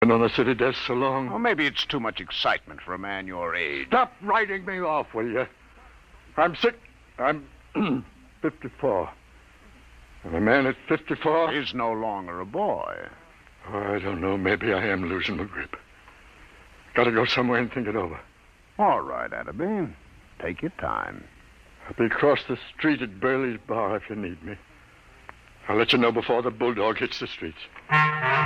Been on the city desk so long. Well, maybe it's too much excitement for a man your age. Stop writing me off, will you? I'm sick. I'm 54. And a man at 54... He's no longer a boy. Oh, I don't know. Maybe I am losing my grip. Gotta go somewhere and think it over. All right, Atterby. Take your time. I'll be across the street at Burley's bar if you need me. I'll let you know before the bulldog hits the streets.